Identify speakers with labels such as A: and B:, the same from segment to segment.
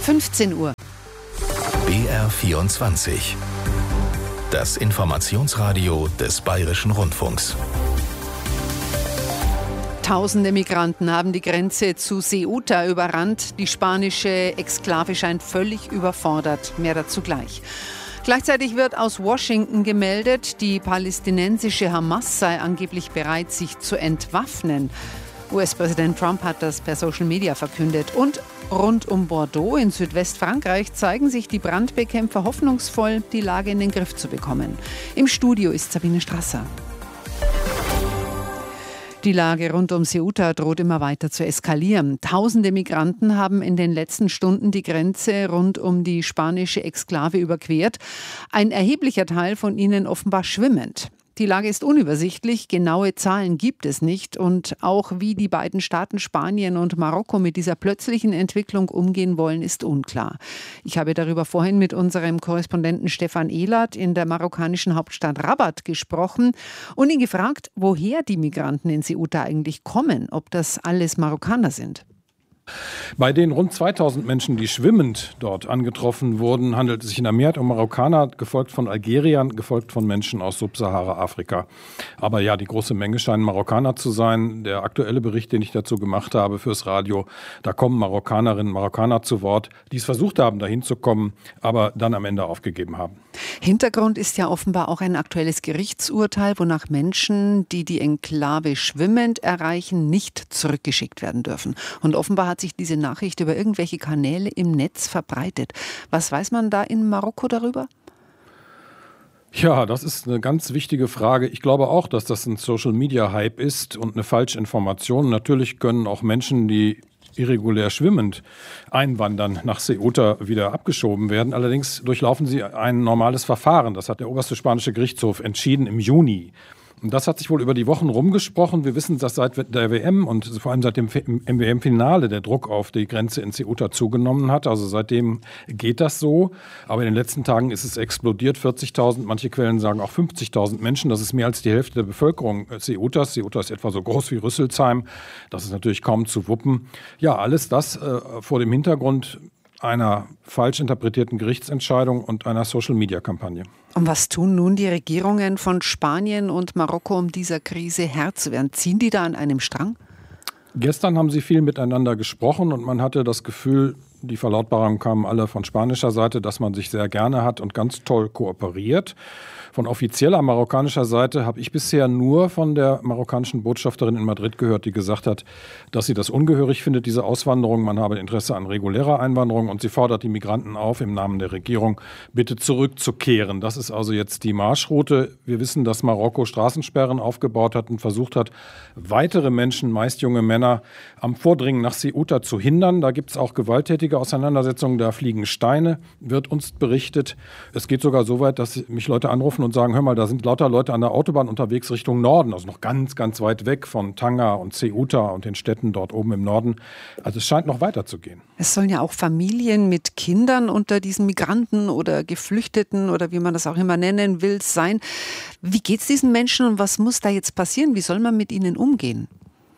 A: 15 Uhr.
B: BR24. Das Informationsradio des Bayerischen Rundfunks.
A: Tausende Migranten haben die Grenze zu Ceuta überrannt. Die spanische Exklave scheint völlig überfordert. Mehr dazu gleich. Gleichzeitig wird aus Washington gemeldet, die palästinensische Hamas sei angeblich bereit, sich zu entwaffnen. US-Präsident Trump hat das per Social Media verkündet. Und rund um Bordeaux in Südwestfrankreich zeigen sich die Brandbekämpfer hoffnungsvoll, die Lage in den Griff zu bekommen. Im Studio ist Sabine Strasser. Die Lage rund um Ceuta droht immer weiter zu eskalieren. Tausende Migranten haben in den letzten Stunden die Grenze rund um die spanische Exklave überquert. Ein erheblicher Teil von ihnen offenbar schwimmend. Die Lage ist unübersichtlich, genaue Zahlen gibt es nicht und auch wie die beiden Staaten Spanien und Marokko mit dieser plötzlichen Entwicklung umgehen wollen, ist unklar. Ich habe darüber vorhin mit unserem Korrespondenten Stefan Ehlert in der marokkanischen Hauptstadt Rabat gesprochen und ihn gefragt, woher die Migranten in Ceuta eigentlich kommen, ob das alles Marokkaner sind.
C: Bei den rund 2000 Menschen, die schwimmend dort angetroffen wurden, handelt es sich in der Mehrheit um Marokkaner, gefolgt von Algeriern, gefolgt von Menschen aus Subsahara-Afrika. Aber ja, die große Menge scheinen Marokkaner zu sein. Der aktuelle Bericht, den ich dazu gemacht habe fürs Radio, da kommen Marokkanerinnen und Marokkaner zu Wort, die es versucht haben, dahin zu kommen, aber dann am Ende aufgegeben haben.
A: Hintergrund ist ja offenbar auch ein aktuelles Gerichtsurteil, wonach Menschen, die die Enklave schwimmend erreichen, nicht zurückgeschickt werden dürfen. Und offenbar hat sich diese Nachricht über irgendwelche Kanäle im Netz verbreitet. Was weiß man da in Marokko darüber?
C: Ja, das ist eine ganz wichtige Frage. Ich glaube auch, dass das ein Social-Media-Hype ist und eine Falschinformation. Natürlich können auch Menschen, die irregulär schwimmend einwandern, nach Ceuta wieder abgeschoben werden. Allerdings durchlaufen sie ein normales Verfahren. Das hat der oberste spanische Gerichtshof entschieden im Juni. Und das hat sich wohl über die Wochen rumgesprochen. Wir wissen, dass seit der WM und vor allem seit dem WM-Finale der Druck auf die Grenze in Ceuta zugenommen hat. Also seitdem geht das so. Aber in den letzten Tagen ist es explodiert. 40.000, manche Quellen sagen auch 50.000 Menschen. Das ist mehr als die Hälfte der Bevölkerung Ceutas. Ceuta ist etwa so groß wie Rüsselsheim. Das ist natürlich kaum zu wuppen. Ja, alles das vor dem Hintergrund einer falsch interpretierten Gerichtsentscheidung und einer Social-Media-Kampagne.
A: Und was tun nun die Regierungen von Spanien und Marokko, um dieser Krise Herr zu werden? Ziehen die da an einem Strang?
C: Gestern haben sie viel miteinander gesprochen und man hatte das Gefühl, die Verlautbarungen kamen alle von spanischer Seite, dass man sich sehr gerne hat und ganz toll kooperiert. Von offizieller marokkanischer Seite habe ich bisher nur von der marokkanischen Botschafterin in Madrid gehört, die gesagt hat, dass sie das ungehörig findet, diese Auswanderung. Man habe Interesse an regulärer Einwanderung und sie fordert die Migranten auf, im Namen der Regierung bitte zurückzukehren. Das ist also jetzt die Marschroute. Wir wissen, dass Marokko Straßensperren aufgebaut hat und versucht hat, weitere Menschen, meist junge Männer, am Vordringen nach Ceuta zu hindern. Da gibt es auch gewalttätige Auseinandersetzungen, da fliegen Steine, wird uns berichtet. Es geht sogar so weit, dass mich Leute anrufen und sagen, hör mal, da sind lauter Leute an der Autobahn unterwegs Richtung Norden, also noch ganz, ganz weit weg von Tanga und Ceuta und den Städten dort oben im Norden. Also es scheint noch weiter zu gehen.
A: Es sollen ja auch Familien mit Kindern unter diesen Migranten oder Geflüchteten oder wie man das auch immer nennen will, sein. Wie geht es diesen Menschen und was muss da jetzt passieren? Wie soll man mit ihnen umgehen?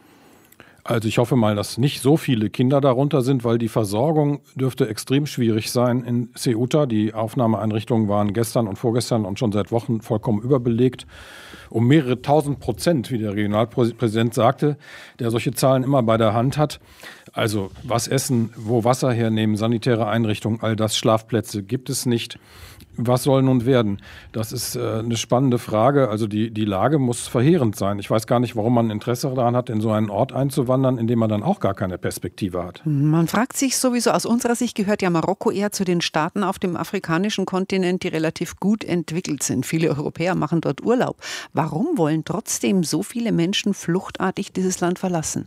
C: Also ich hoffe mal, dass nicht so viele Kinder darunter sind, weil die Versorgung dürfte extrem schwierig sein in Ceuta. Die Aufnahmeeinrichtungen waren gestern und vorgestern und schon seit Wochen vollkommen überbelegt. Um mehrere 1000%, wie der Regionalpräsident sagte, der solche Zahlen immer bei der Hand hat. Also was essen, wo Wasser hernehmen, sanitäre Einrichtungen, all das, Schlafplätze gibt es nicht. Was soll nun werden? Das ist eine spannende Frage. Also die Lage muss verheerend sein. Ich weiß gar nicht, warum man Interesse daran hat, in so einen Ort einzuwandern, in dem man dann auch gar keine Perspektive hat.
A: Man fragt sich sowieso, aus unserer Sicht gehört ja Marokko eher zu den Staaten auf dem afrikanischen Kontinent, die relativ gut entwickelt sind. Viele Europäer machen dort Urlaub. Warum wollen trotzdem so viele Menschen fluchtartig dieses Land verlassen?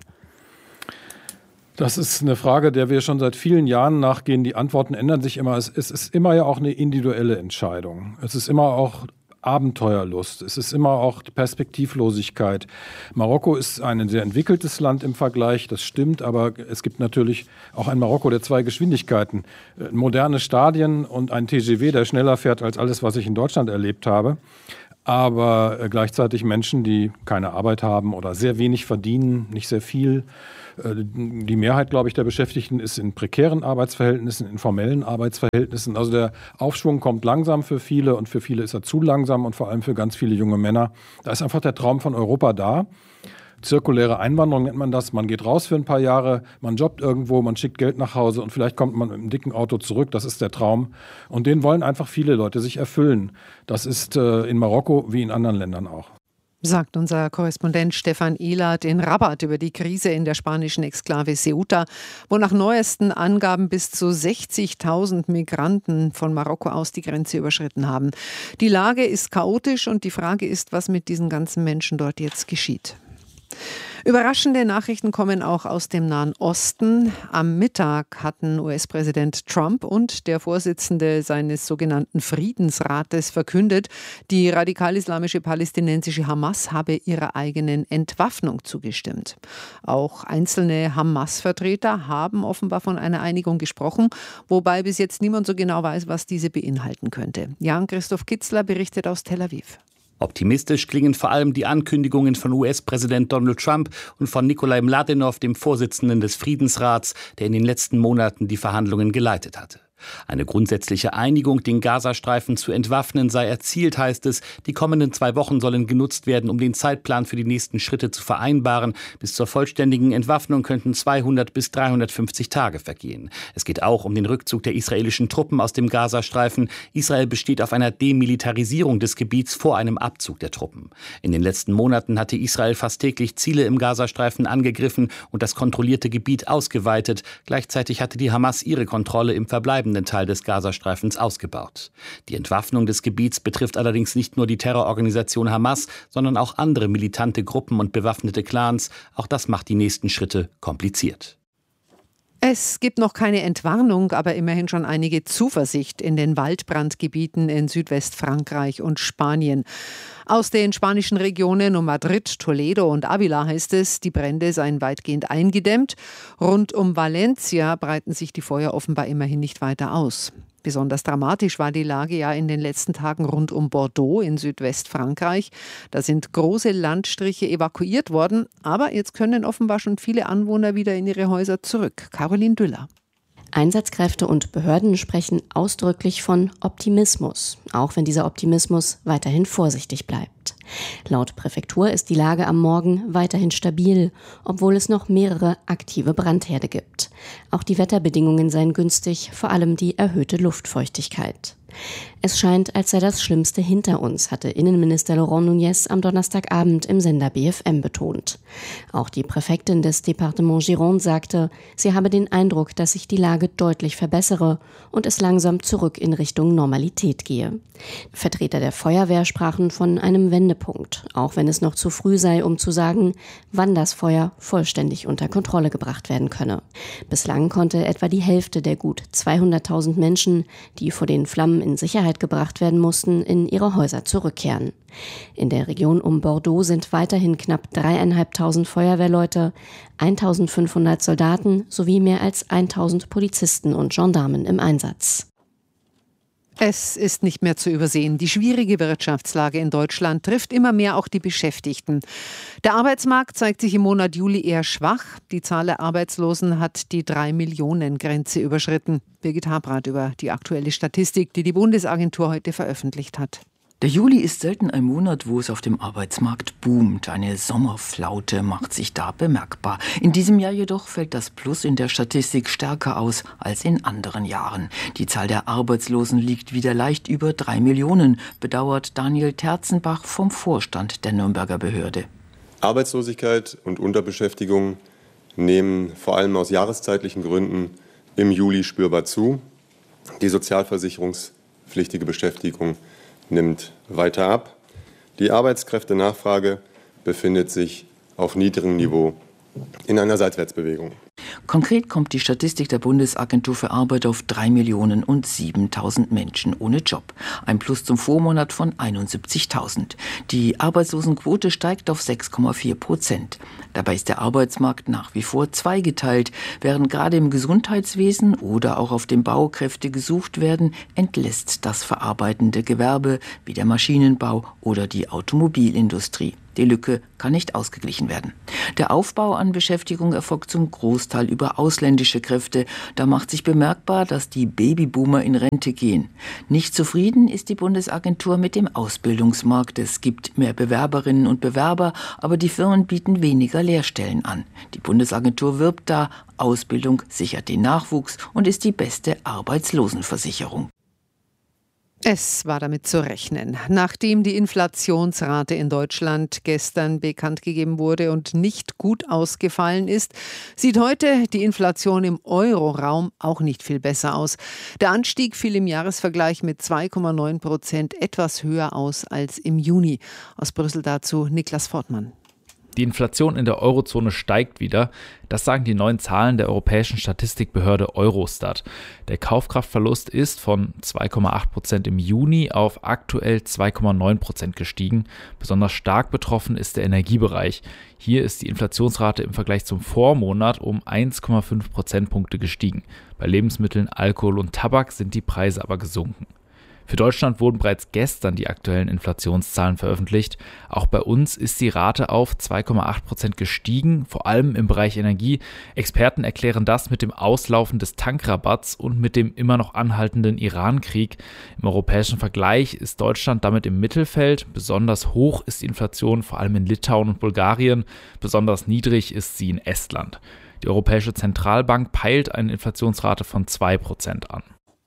C: Das ist eine Frage, der wir schon seit vielen Jahren nachgehen. Die Antworten ändern sich immer. Es ist immer ja auch eine individuelle Entscheidung. Es ist immer auch Abenteuerlust. Es ist immer auch Perspektivlosigkeit. Marokko ist ein sehr entwickeltes Land im Vergleich, das stimmt, aber es gibt natürlich auch ein Marokko der zwei Geschwindigkeiten. Moderne Stadien und ein TGV, der schneller fährt als alles, was ich in Deutschland erlebt habe. Aber gleichzeitig Menschen, die keine Arbeit haben oder sehr wenig verdienen, nicht sehr viel, Die Mehrheit, glaube ich, der Beschäftigten ist in prekären Arbeitsverhältnissen, in formellen Arbeitsverhältnissen. Also der Aufschwung kommt langsam für viele und für viele ist er zu langsam und vor allem für ganz viele junge Männer. Da ist einfach der Traum von Europa da. Zirkuläre Einwanderung nennt man das. Man geht raus für ein paar Jahre, man jobbt irgendwo, man schickt Geld nach Hause und vielleicht kommt man mit einem dicken Auto zurück. Das ist der Traum. Und den wollen einfach viele Leute sich erfüllen. Das ist in Marokko wie in anderen Ländern auch.
A: Sagt unser Korrespondent Stefan Ehlert in Rabat über die Krise in der spanischen Exklave Ceuta, wo nach neuesten Angaben bis zu 60.000 Migranten von Marokko aus die Grenze überschritten haben. Die Lage ist chaotisch und die Frage ist, was mit diesen ganzen Menschen dort jetzt geschieht. Überraschende Nachrichten kommen auch aus dem Nahen Osten. Am Mittag hatten US-Präsident Trump und der Vorsitzende seines sogenannten Friedensrates verkündet, die radikal-islamische palästinensische Hamas habe ihrer eigenen Entwaffnung zugestimmt. Auch einzelne Hamas-Vertreter haben offenbar von einer Einigung gesprochen, wobei bis jetzt niemand so genau weiß, was diese beinhalten könnte. Jan-Christoph Kitzler berichtet aus Tel Aviv.
D: Optimistisch klingen vor allem die Ankündigungen von US-Präsident Donald Trump und von Nikolai Mladenov, dem Vorsitzenden des Friedensrats, der in den letzten Monaten die Verhandlungen geleitet hatte. Eine grundsätzliche Einigung, den Gazastreifen zu entwaffnen, sei erzielt, heißt es. Die kommenden 2 Wochen sollen genutzt werden, um den Zeitplan für die nächsten Schritte zu vereinbaren. Bis zur vollständigen Entwaffnung könnten 200 bis 350 Tage vergehen. Es geht auch um den Rückzug der israelischen Truppen aus dem Gazastreifen. Israel besteht auf einer Demilitarisierung des Gebiets vor einem Abzug der Truppen. In den letzten Monaten hatte Israel fast täglich Ziele im Gazastreifen angegriffen und das kontrollierte Gebiet ausgeweitet. Gleichzeitig hatte die Hamas ihre Kontrolle im verbleibenden Teil des Gazastreifens ausgebaut. Die Entwaffnung des Gebiets betrifft allerdings nicht nur die Terrororganisation Hamas, sondern auch andere militante Gruppen und bewaffnete Clans. Auch das macht die nächsten Schritte kompliziert.
A: Es gibt noch keine Entwarnung, aber immerhin schon einige Zuversicht in den Waldbrandgebieten in Südwestfrankreich und Spanien. Aus den spanischen Regionen um Madrid, Toledo und Ávila heißt es, die Brände seien weitgehend eingedämmt. Rund um Valencia breiten sich die Feuer offenbar immerhin nicht weiter aus. Besonders dramatisch war die Lage ja in den letzten Tagen rund um Bordeaux in Südwestfrankreich. Da sind große Landstriche evakuiert worden, aber jetzt können offenbar schon viele Anwohner wieder in ihre Häuser zurück. Caroline Düller.
E: Einsatzkräfte und Behörden sprechen ausdrücklich von Optimismus, auch wenn dieser Optimismus weiterhin vorsichtig bleibt. Laut Präfektur ist die Lage am Morgen weiterhin stabil, obwohl es noch mehrere aktive Brandherde gibt. Auch die Wetterbedingungen seien günstig, vor allem die erhöhte Luftfeuchtigkeit. Es scheint, als sei das Schlimmste hinter uns, hatte Innenminister Laurent Nunez am Donnerstagabend im Sender BFM betont. Auch die Präfektin des Departement Gironde sagte, sie habe den Eindruck, dass sich die Lage deutlich verbessere und es langsam zurück in Richtung Normalität gehe. Vertreter der Feuerwehr sprachen von einem Wendepunkt, auch wenn es noch zu früh sei, um zu sagen, wann das Feuer vollständig unter Kontrolle gebracht werden könne. Bislang konnte etwa die Hälfte der gut 200.000 Menschen, die vor den Flammen in Sicherheit gebracht werden mussten, in ihre Häuser zurückkehren. In der Region um Bordeaux sind weiterhin knapp 3.500 Feuerwehrleute, 1.500 Soldaten sowie mehr als 1.000 Polizisten und Gendarmen im Einsatz.
A: Es ist nicht mehr zu übersehen. Die schwierige Wirtschaftslage in Deutschland trifft immer mehr auch die Beschäftigten. Der Arbeitsmarkt zeigt sich im Monat Juli eher schwach. Die Zahl der Arbeitslosen hat die 3-Millionen-Grenze überschritten. Birgit Habrath über die aktuelle Statistik, die die Bundesagentur heute veröffentlicht hat.
F: Der Juli ist selten ein Monat, wo es auf dem Arbeitsmarkt boomt. Eine Sommerflaute macht sich da bemerkbar. In diesem Jahr jedoch fällt das Plus in der Statistik stärker aus als in anderen Jahren. Die Zahl der Arbeitslosen liegt wieder leicht über 3 Millionen, bedauert Daniel Terzenbach vom Vorstand der Nürnberger Behörde.
G: Arbeitslosigkeit und Unterbeschäftigung nehmen vor allem aus jahreszeitlichen Gründen im Juli spürbar zu. Die sozialversicherungspflichtige Beschäftigung nimmt weiter ab. Die Arbeitskräftenachfrage befindet sich auf niedrigem Niveau in einer Seitwärtsbewegung.
F: Konkret kommt die Statistik der Bundesagentur für Arbeit auf 3.007.000 Menschen ohne Job. Ein Plus zum Vormonat von 71.000. Die Arbeitslosenquote steigt auf 6,4%. Dabei ist der Arbeitsmarkt nach wie vor zweigeteilt. Während gerade im Gesundheitswesen oder auch auf dem Bau Kräfte gesucht werden, entlässt das verarbeitende Gewerbe wie der Maschinenbau oder die Automobilindustrie. Die Lücke kann nicht ausgeglichen werden. Der Aufbau an Beschäftigung erfolgt zum Großteil über ausländische Kräfte. Da macht sich bemerkbar, dass die Babyboomer in Rente gehen. Nicht zufrieden ist die Bundesagentur mit dem Ausbildungsmarkt. Es gibt mehr Bewerberinnen und Bewerber, aber die Firmen bieten weniger Lehrstellen an. Die Bundesagentur wirbt da, Ausbildung sichert den Nachwuchs und ist die beste Arbeitslosenversicherung.
A: Es war damit zu rechnen. Nachdem die Inflationsrate in Deutschland gestern bekannt gegeben wurde und nicht gut ausgefallen ist, sieht heute die Inflation im Euroraum auch nicht viel besser aus. Der Anstieg fiel im Jahresvergleich mit 2,9% etwas höher aus als im Juni. Aus Brüssel dazu Niklas Fortmann.
H: Die Inflation in der Eurozone steigt wieder. Das sagen die neuen Zahlen der europäischen Statistikbehörde Eurostat. Der Kaufkraftverlust ist von 2,8% im Juni auf aktuell 2,9% gestiegen. Besonders stark betroffen ist der Energiebereich. Hier ist die Inflationsrate im Vergleich zum Vormonat um 1,5 Prozentpunkte gestiegen. Bei Lebensmitteln, Alkohol und Tabak sind die Preise aber gesunken. Für Deutschland wurden bereits gestern die aktuellen Inflationszahlen veröffentlicht. Auch bei uns ist die Rate auf 2,8% gestiegen, vor allem im Bereich Energie. Experten erklären das mit dem Auslaufen des Tankrabatts und mit dem immer noch anhaltenden Iran-Krieg. Im europäischen Vergleich ist Deutschland damit im Mittelfeld. Besonders hoch ist die Inflation vor allem in Litauen und Bulgarien. Besonders niedrig ist sie in Estland. Die Europäische Zentralbank peilt eine Inflationsrate von 2% an.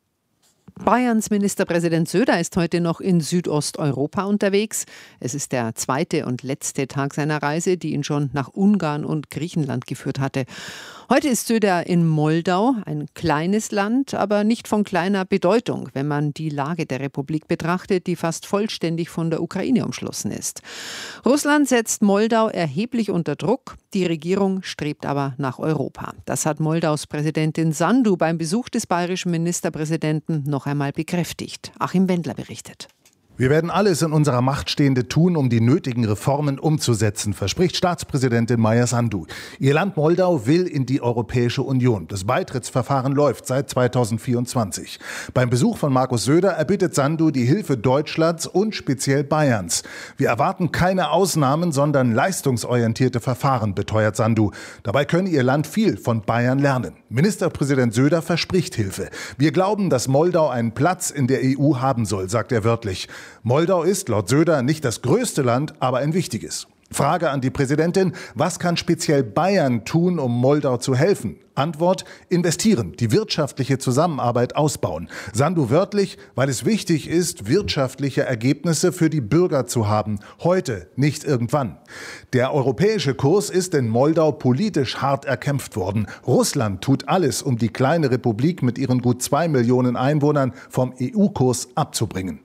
A: Bayerns Ministerpräsident Söder ist heute noch in Südosteuropa unterwegs. Es ist der zweite und letzte Tag seiner Reise, die ihn schon nach Ungarn und Griechenland geführt hatte. Heute ist Söder in Moldau, ein kleines Land, aber nicht von kleiner Bedeutung, wenn man die Lage der Republik betrachtet, die fast vollständig von der Ukraine umschlossen ist. Russland setzt Moldau erheblich unter Druck. Die Regierung strebt aber nach Europa. Das hat Moldaus Präsidentin Sandu beim Besuch des bayerischen Ministerpräsidenten noch einmal bekräftigt. Achim Wendler berichtet.
I: Wir werden alles in unserer Macht Stehende tun, um die nötigen Reformen umzusetzen, verspricht Staatspräsidentin Maia Sandu. Ihr Land Moldau will in die Europäische Union. Das Beitrittsverfahren läuft seit 2024. Beim Besuch von Markus Söder erbittet Sandu die Hilfe Deutschlands und speziell Bayerns. Wir erwarten keine Ausnahmen, sondern leistungsorientierte Verfahren, beteuert Sandu. Dabei könne ihr Land viel von Bayern lernen. Ministerpräsident Söder verspricht Hilfe. Wir glauben, dass Moldau einen Platz in der EU haben soll, sagt er wörtlich. Moldau ist laut Söder nicht das größte Land, aber ein wichtiges. Frage an die Präsidentin: Was kann speziell Bayern tun, um Moldau zu helfen? Antwort: investieren, die wirtschaftliche Zusammenarbeit ausbauen. Sandu wörtlich: weil es wichtig ist, wirtschaftliche Ergebnisse für die Bürger zu haben. Heute, nicht irgendwann. Der europäische Kurs ist in Moldau politisch hart erkämpft worden. Russland tut alles, um die kleine Republik mit ihren gut 2 Millionen Einwohnern vom EU-Kurs abzubringen.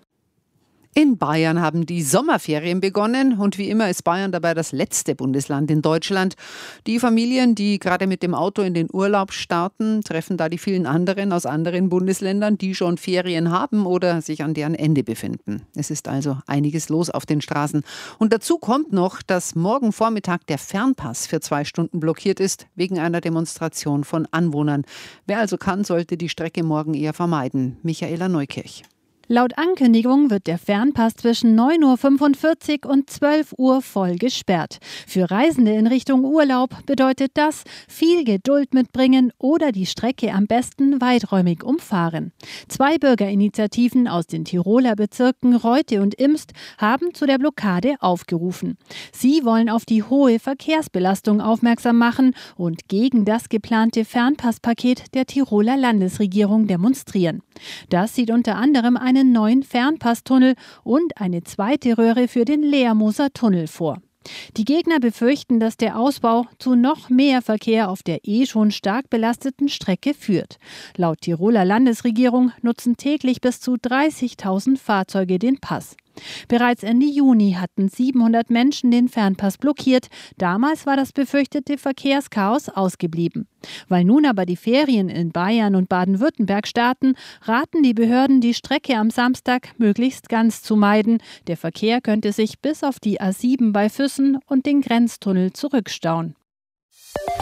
A: In Bayern haben die Sommerferien begonnen und wie immer ist Bayern dabei das letzte Bundesland in Deutschland. Die Familien, die gerade mit dem Auto in den Urlaub starten, treffen da die vielen anderen aus anderen Bundesländern, die schon Ferien haben oder sich an deren Ende befinden. Es ist also einiges los auf den Straßen. Und dazu kommt noch, dass morgen Vormittag der Fernpass für 2 Stunden blockiert ist, wegen einer Demonstration von Anwohnern. Wer also kann, sollte die Strecke morgen eher vermeiden. Michaela Neukirch.
J: Laut Ankündigung wird der Fernpass zwischen 9.45 Uhr und 12 Uhr voll gesperrt. Für Reisende in Richtung Urlaub bedeutet das viel Geduld mitbringen oder die Strecke am besten weiträumig umfahren. 2 Bürgerinitiativen aus den Tiroler Bezirken Reute und Imst haben zu der Blockade aufgerufen. Sie wollen auf die hohe Verkehrsbelastung aufmerksam machen und gegen das geplante Fernpasspaket der Tiroler Landesregierung demonstrieren. Das sieht unter anderem einen neuen Fernpasstunnel und eine zweite Röhre für den Leermoser Tunnel vor. Die Gegner befürchten, dass der Ausbau zu noch mehr Verkehr auf der schon stark belasteten Strecke führt. Laut Tiroler Landesregierung nutzen täglich bis zu 30.000 Fahrzeuge den Pass. Bereits Ende Juni hatten 700 Menschen den Fernpass blockiert. Damals war das befürchtete Verkehrschaos ausgeblieben. Weil nun aber die Ferien in Bayern und Baden-Württemberg starten, raten die Behörden, die Strecke am Samstag möglichst ganz zu meiden. Der Verkehr könnte sich bis auf die A7 bei Füssen und den Grenztunnel zurückstauen.